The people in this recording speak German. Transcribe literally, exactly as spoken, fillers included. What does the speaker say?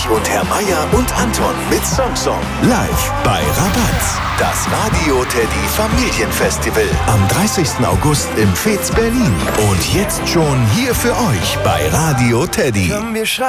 und Herr Meier und Anton mit Song Song. Live bei Rabatz. Das Radio Teddy Familienfestival am dreißigsten August im Fez Berlin. Und jetzt schon hier für euch bei Radio Teddy.